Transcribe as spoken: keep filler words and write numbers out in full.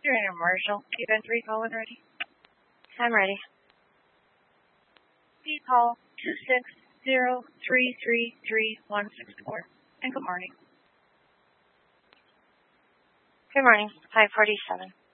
Serena Marshall, event three call when ready. I'm ready. B call two six zero three three three one six four. And good morning. Good morning. five forty-seven.